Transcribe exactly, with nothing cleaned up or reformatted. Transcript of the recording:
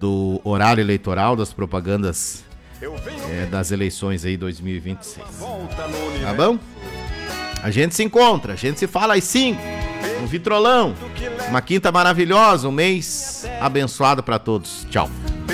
do horário eleitoral, das propagandas é, das eleições aí dois mil e vinte e seis. Tá bom? A gente se encontra, a gente se fala às cinco no Vitrolão. Uma quinta maravilhosa, um mês abençoado pra todos. Tchau.